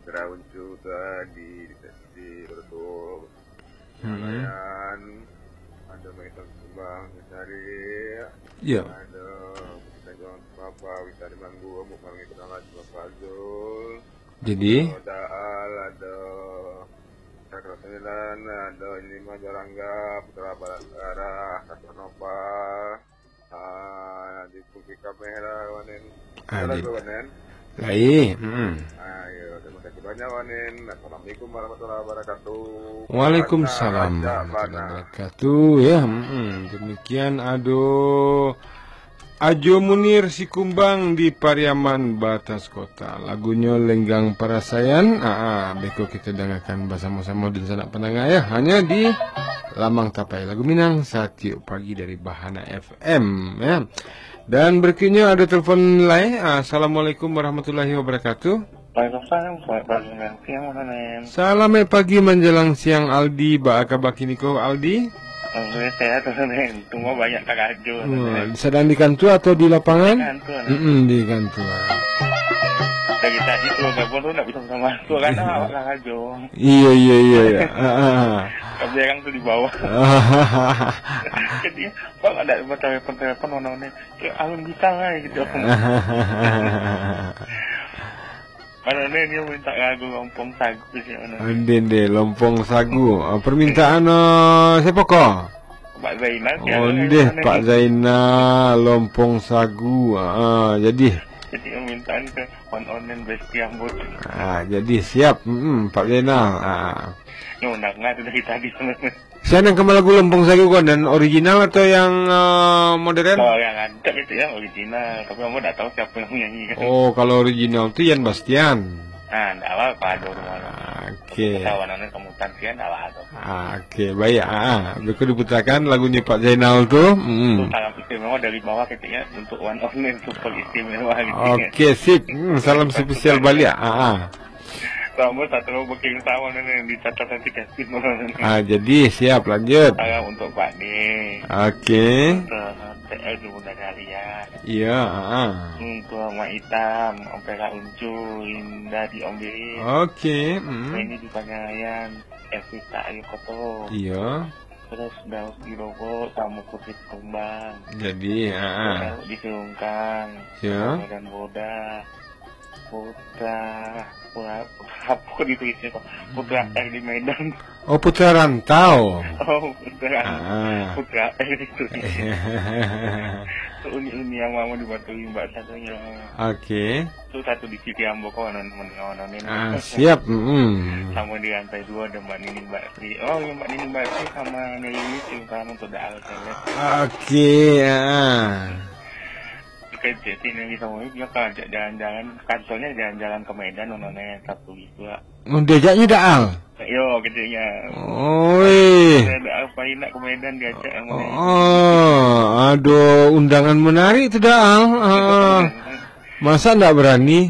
Uncu tadi di betul. Lumayan. Ada metal Subang cari. Iya. Ada kita jual apa? Kita di Manggu, mau panggil kenalan Bapak Zul. Jadi Ada ada Sakroselan, ada ini Majalangga, Putra Balatara, Kasanova, di Puki Kamera, Wanen. Ada Wanen. Lain. Ayo, terima kasih banyak Wanen. Assalamualaikum warahmatullahi wabarakatuh. Waalaikumsalam warahmatullahi wabarakatuh. Ya, demikian aduh. Ajo Munir si Kumbang di Pariaman Batas Kota. Lagunya Lenggang Parasayan. Beko kita dengarkan bersama-sama di sana pendengar ya. Hanya di Lamang Tapai Lagu Minang Satio Pagi dari Bahana FM ya. Dan berikutnya ada telepon lain. Assalamualaikum warahmatullahi wabarakatuh. Waalaikumsalam, selamat pagi menjelang siang, Wanen. Selamat pagi menjelang siang Aldi, Ba'aka Bakiniko Aldi. Alhamdulillah sehat, Wanen. Tunggu banyak karajo. Sedang di kantor atau di lapangan? Di kantor. Di kantor. Dari tadi tuh telepon tuh nggak bisa sama aku karena awak karajo. Iya. Kebiasaan tuh di bawah. Jadi Pak ada telepon Wanen. Alun bisa lah gitu. Mana dia minta lagu Lompong Sagu sih mana? Dende Lompong Sagu. Permintaan siapa kok? Pak Zainal. Pak Zainal Lompong Sagu. Jadi permintaan ke on-online Besti Ambut. Jadi siap. Pak Zainal. Nggak tuh dari tadi. Saya yang kemana lagu Lompong Sagu kan dan original atau yang modern? Oh, yang ada gitu ya original. Tapi kamu nggak tahu siapa yang nyanyi kan? Oh, kalau original itu Yan Bastian. Nggak apa-apa dong. Oke. Kawanan kamu tantian nggak apa-apa. Oke, baik. Begitu diputarkan lagunya Pak Zainal tuh. Salam istimewa dari bawah gitu ya untuk one online super istimewa gitu. Oke, sip. Salam spesial balik. Kamu tak terlalu booking sama yang dicatat nanti kasih jadi siap lanjut. Salam untuk Pak D. Oke. Untuk TL di Bunda Kalian. Iya. Untuk Mak Hitam, Ompera Uncu, Indah di Ombilin. Oke. Ini di Pangayan, Evita Ayu Koto. Iya. Terus Daus di Rogo, Tamu Putri Kumbang. Jadi. Di Silungkang. Iya. Dan Boda. Apa ditulisnya kok? Putra R di Medan. Oh, Putra Rantau. Oh, Putra R itu. Uni yang mau dibantuin Mbak satunya. Oke. Itu satu di Citi Ambo kawan ini. Siap. Sama di lantai 2 ada Mbak Nining Bakri. Oh, ya Mbak Nining Bakri sama Nelly Silvano untuk Daal. Oke. Jadi nih sama dia kan jalan-jalan kantornya jalan-jalan ke Medan nontonnya Sabtu juga. Diajaknya Daal. Yo gitu ya. Daal Paina ke Medan diajak sama. Aduh undangan menarik itu Daal. Masa enggak berani?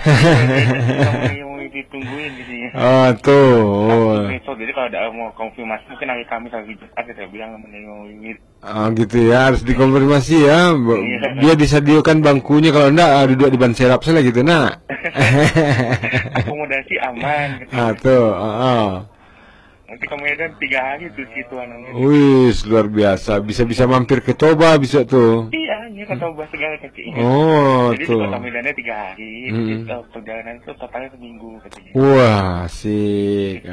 Mau ditungguin gitu ya. Tuh. Jadi kalau ada mau konfirmasi mungkin hari Kamis hari Jumat saya bilang menengok. Gitu ya, harus dikonfirmasi ya. Dia disediakan bangkunya, kalau enggak duduk di ban serap saja gitu nak. Akomodasi aman gitu. Tuh, Nanti ke Medan 3 hari tuh situ anaknya. Wih, luar biasa. Bisa mampir ke Toba bisa tuh. Iya, ke Toba segala kecil. Jadi tuh. di Kota Medannya 3 hari. Jadi perjalanan itu totalnya seminggu katanya. Wah, asik.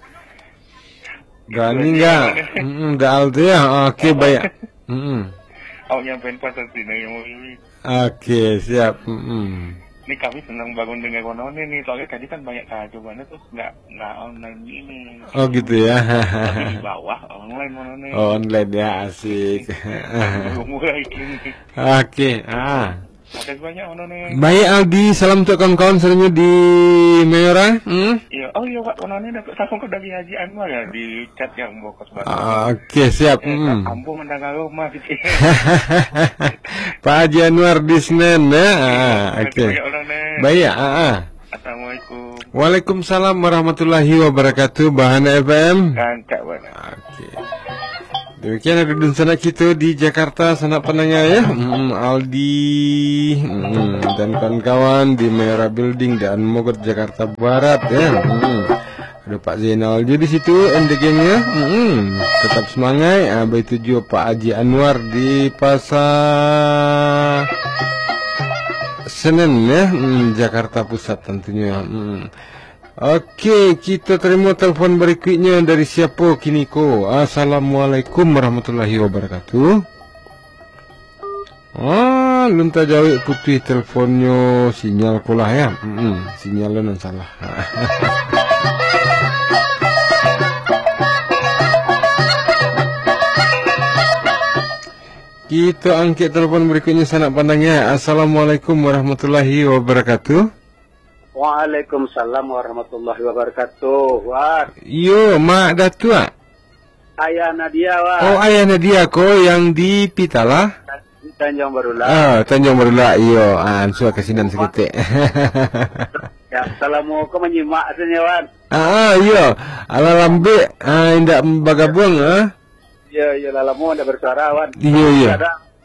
Berani nggak? Daal tuh ya. Oke, baik. Aku nyampein pasar sini yang mau ini. Oke, siap. Ini kami senang bangun dengan konon nih, soalnya tadi kan banyak keajuannya terus nggak online ini. Oh gitu ya. Tapi di bawah online kononnya. Online ya, asik. Mulai gini. Oke. Makasih banyak kononnya. Baik Aldi, salam untuk kawan-kawan semuanya di Mayora. Iya, oh iya Pak, kononnya dapat salam ke dari Haji Anwar ya di chat yang bokos banget. Oke, siap. Kampung mendengar rumah gitu. Pak Haji Anwar di Senen ya. Oke. Baik, Assalamualaikum. Waalaikumsalam warahmatullahi wabarakatuh. Bahana FM. Kancak banget. Oke. Demikian ada dun sanak kita di Jakarta, sanak pendengar ya. Aldi dan kawan-kawan di Merah Building dan Mogot Jakarta Barat ya. Ada Pak Zainal juga di situ, endegengnya. Tetap semangat. Begitu juga Pak Haji Anwar di Pasar Senen ya, Jakarta Pusat tentunya. Okey, kita terima telefon berikutnya dari siapa kini ko. Assalamualaikum warahmatullahi wabarakatuh. Lunta jauh putih telefonnya sinyal kulah ya. Sinyal non salah. Kita angkat telefon berikutnya sanak pandangnya. Assalamualaikum warahmatullahi wabarakatuh. Waalaikumsalam warahmatullahi wabarakatuh. Wah. Yo, Mak Datua. Ayah Nadia, wah. Oh, ayah Nadia ko yang di Pitala. Tanjung Barula. Tanjung Barula. Iyo, suah kesinan seketik. Ya, assalamualaikum menyimak aslinya, Wan. Iyo. Ala lambe, indak bagabung, Iya, lalamu ndak bersuara, Wan. Iya.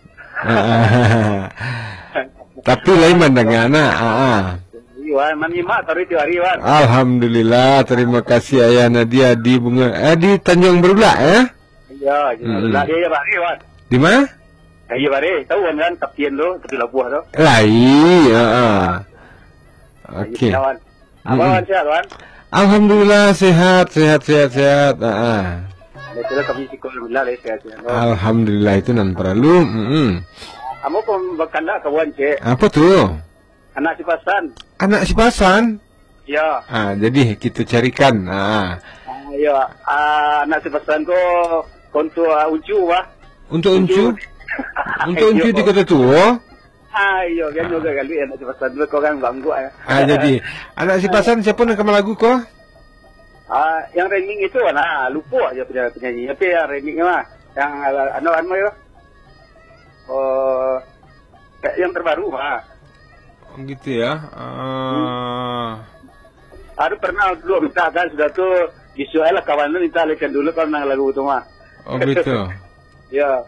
Tapi lain pandangan, Wan, menyimak tadi itu hari, Wan. Alhamdulillah, terima kasih ayah Nadia di di Tanjung Barula ya. Iya, dia bari, Wan. Di mana? Iya bari, tahu kan kapten tu, tepi Labuh tu. Okey. Apa Wan sehat, Wan? Alhamdulillah sehat. Itu kami alhamdulillah sehat. Alhamdulillah itu nan perlu. Kamu pun berkanda kawan cik. Apa tu? Anak si Pasan. Anak si Pasan? Ya. Jadi kita carikan. Ya, anak si Pasan tu untuk uncu wah. Untuk uncu? Untuk uncu di kota tua? Iya, kan juga kali anak si Pasan tu kau kan ganggu ya. Jadi anak si Pasan siapa nak kamu lagu kau? Yang reming itu lupa aja penyanyi. Tapi yang remingnya mah yang anu ya. Yang terbaru mah. Gitu ya. Ada pernah dulu minta kan sudah tu Israel kawan lu minta lekan dulu kalau nang lagu itu mah. Oh gitu. Ya.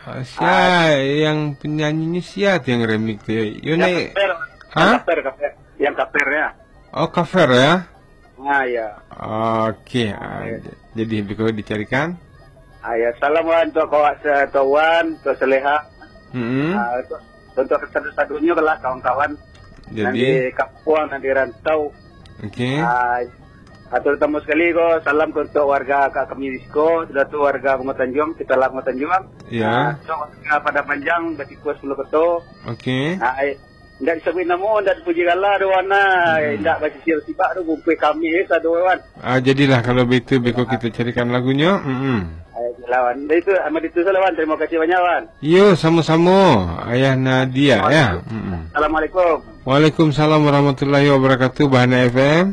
Yang penyanyinya siapa yang remix tu? Yang kapernya. Oh cover ya. Ya. Okey. Jadi bisa dicarikan. Ya, salam untuk kawan untuk Seleha. Untuk satu-satunya adalah kawan-kawan jadi di kampung dan di rantau. Okey. Terutama sekali ko salam untuk warga kami Disko, sudah tu warga Bunga Tanjung, kita lah Bunga Tanjung. Ya. So pada panjang bertiku 10 keto. Okey. Ndak disebut nama, ndak dipuji gala doana, ndak bagi sibak tu kumpul kami satu wan. Jadilah kalau begitu beko kita carikan lagunya. Lawan. Itu amat itu Wan. Terima kasih banyak Wan. Yo, sama-sama ayah Nadia ya. Assalamualaikum. Waalaikumsalam warahmatullahi wabarakatuh. Bahana FM.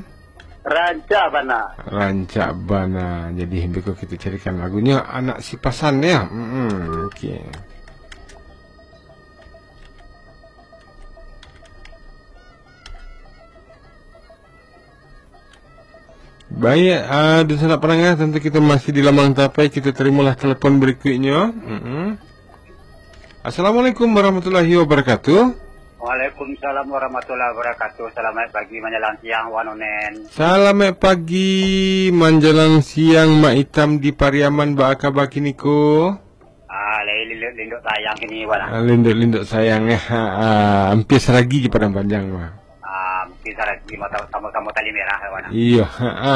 Rancak Bana. Jadi beko kita carikan lagunya Anak Si Pasan ya. Okey. Baik, di sana pendengar, tentu kita masih di Lamang Tapai. Kita terimalah telepon berikutnya. Assalamualaikum warahmatullahi wabarakatuh. Waalaikumsalam warahmatullahi wabarakatuh. Selamat pagi menjelang siang Wanonen. Selamat pagi menjelang siang Mak Hitam di Pariaman Baka Bakiniko. Linduk sayang ini Wana. Linduk sayang ya. Hampir seragi kepada panjang Mak. Kita lagi sama-sama tali merah Wana. Iya,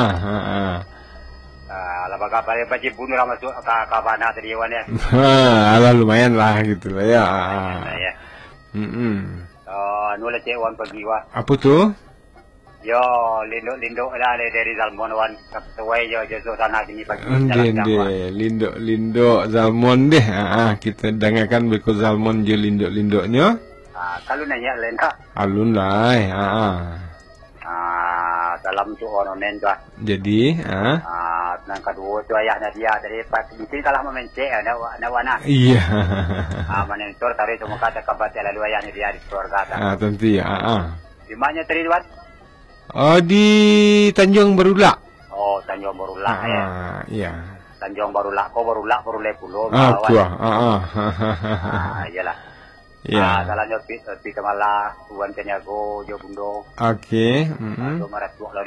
Labak apa yang baca bunuh lah masuk ke kabana tadi Wan ya. Alah lumayan lah gitu lah ya. Ya. Nula cek Wan pergi wah. Apa tu? Yo, linduk lah dari Zalmon Wan. Sesuai yo jesu sana sini pagi. Linduk Zalmon deh. Kita dengarkan berikut Zalmon je linduknya. Kalau nanya lain tak? Alun lah. Dalam tu Wanonen tu. Jadi, yang kedua tu ayahnya dia dari mungkin kalau memencet nak wana. Iya. Menentur tarik semua kata kabar lalu ayahnya dia di keluarga. Tentu ya. Di mana tadi Wan? Di Tanjung Barula. Oh, Tanjung Barula ya. Iya. Tanjung baru lak pulau. Tua. Iyalah. Ya. Dalam nyopi kamala tuan kenyago jo bundo. Oke. Marat